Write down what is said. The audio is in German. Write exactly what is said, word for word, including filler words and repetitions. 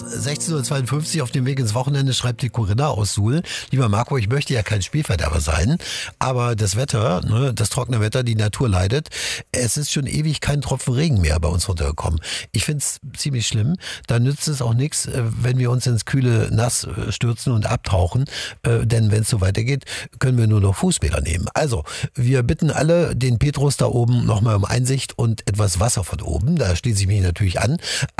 sechzehn Uhr zweiundfünfzig auf dem Weg ins Wochenende schreibt die Corinna aus Suhl. Lieber Marco, ich möchte ja kein Spielverderber sein, aber das Wetter, ne, das trockene Wetter, die Natur leidet. Es ist schon ewig kein Tropfen Regen mehr bei uns runtergekommen. Ich finde es ziemlich schlimm. Da nützt es auch nichts, wenn wir uns ins kühle Nass stürzen und abtauchen. Denn wenn es so weitergeht, können wir nur noch Fußbäder nehmen. Also, wir bitten alle den Petrus da oben nochmal um Einsicht und etwas Wasser von oben. Da schließe ich mich natürlich an.